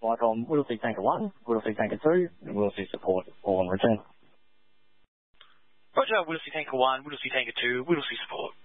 flight on Whittlesea Tanker 1, Whittlesea Tanker 2, and Whittlesea Support, all on return. Roger, Whittlesea Tanker 1, Whittlesea Tanker 2, Whittlesea Support.